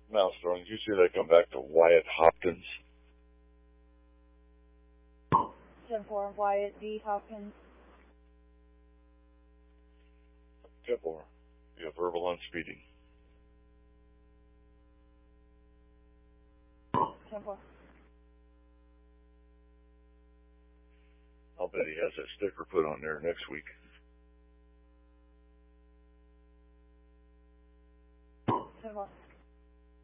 Maelstrom, did you see they come back to Wyatt Hopkins? 10-4, Wyatt D. Hopkins. 10-4. You have verbal on speeding. 10-4. I'll bet he has that sticker put on there next week. 10-4.